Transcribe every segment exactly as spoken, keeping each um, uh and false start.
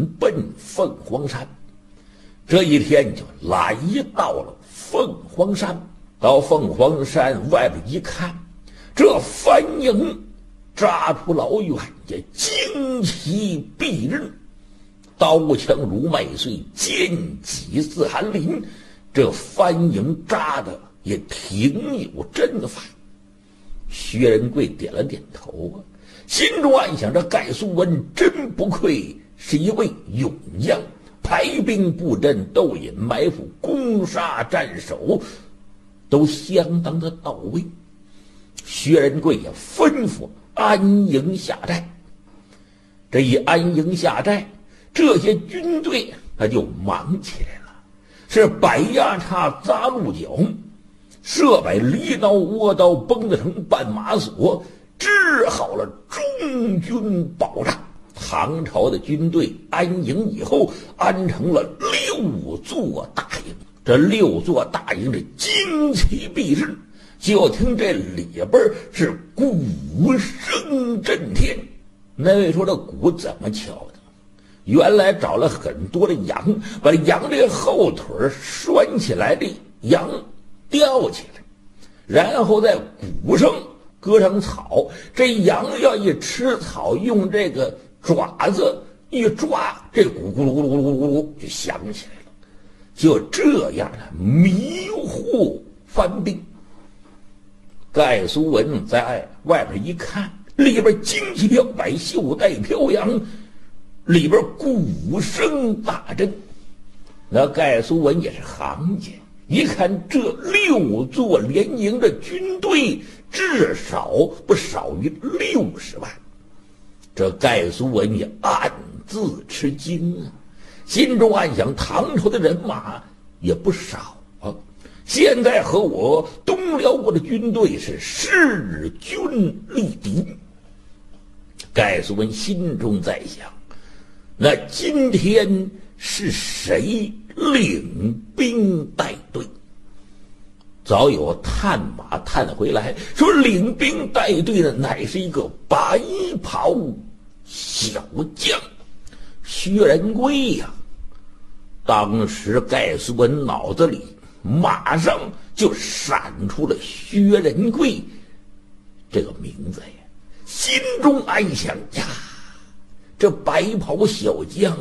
奔凤凰山。这一天就来到了凤凰山。到凤凰山外边一看，这翻营扎出老远也旌旗蔽日，刀枪如麦穗，剑戟似寒林。这翻营扎的也挺有阵法。薛仁贵点了点头啊，心中暗想：这盖苏文真不愧是一位勇将，排兵布阵、斗隐埋伏、攻杀战守都相当的到位。薛仁贵也吩咐安营下寨。这一安营下寨，这些军队他就忙起来了，是摆压叉、扎鹿角，设摆离刀、窝刀、绷子绳、绊马索，支好了中军保障。唐朝的军队安营以后，安成了六座大营。这六座大营是旌旗蔽日，就听这里边是鼓声震天。那位说这鼓怎么敲的？原来找了很多的羊，把羊这后腿拴起来，这羊吊起来，然后在鼓上搁上草，这羊要一吃草，用这个爪子一抓，这咕咕噜咕噜咕噜咕噜就响起来了。就这样的迷惑番兵。盖苏文在外边一看，里边旌旗飘摆，袖带飘扬，里边鼓声大震。那盖苏文也是行家，一看这六座联营的军队至少不少于六十万，这盖苏文也暗自吃惊啊，心中暗想：唐朝的人马也不少啊，现在和我东辽国的军队是势均力敌。盖苏文心中在想：那今天是谁领兵带队？早有探马探回来，说领兵带队的乃是一个白袍小将薛仁贵呀、啊。当时盖苏文脑子里马上就闪出了薛仁贵这个名字呀，心中暗想：呀，这白袍小将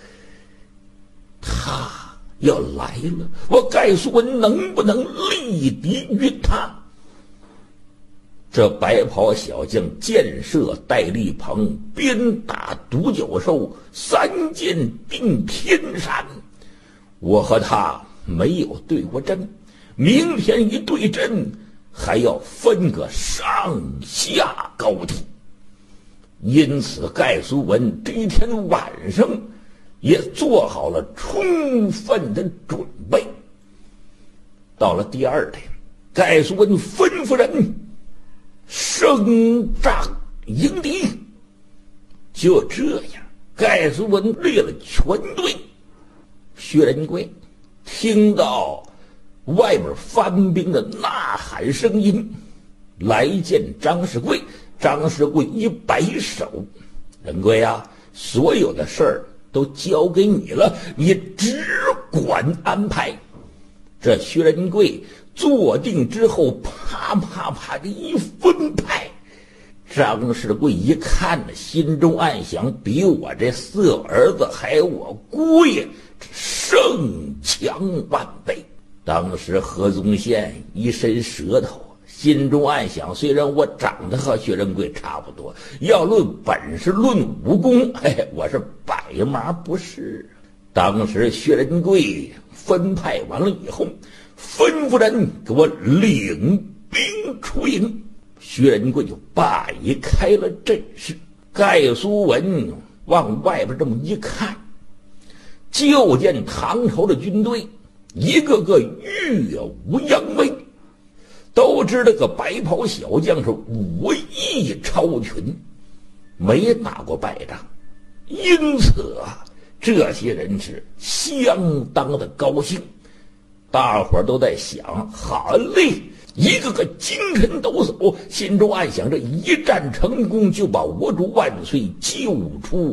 他要来了，我盖苏文能不能力敌于他？这白袍小将箭射戴笠棚，鞭打独角兽，三箭定天山。我和他没有对过阵，明天一对阵，还要分个上下高低。因此盖苏文这一天晚上也做好了充分的准备。到了第二天，盖苏文吩咐人升帐迎敌。就这样，盖苏文列了全队。薛仁贵听到外边番兵的呐喊声音，来见张世贵。张世贵一摆手：仁贵啊，所有的事儿都交给你了，你只管安排。这薛仁贵坐定之后，啪啪啪的一分派。张世贵一看呢，心中暗想：比我这四儿子还我姑爷胜强万倍。当时何宗宪一伸舌头，心中暗想：虽然我长得和薛仁贵差不多，要论本事论武功，嘿，我是百麻不是。当时薛仁贵分派完了以后，吩咐人给我领兵出营。薛仁贵就摆开了阵势。盖苏文往外边这么一看，就见唐朝的军队一个个月无扬威。都知道个白袍小将是武艺超群，没打过败仗，因此啊，这些人是相当的高兴。大伙儿都在想：好嘞，一个个精神抖擞，心中暗想：这一战成功，就把我主万岁救出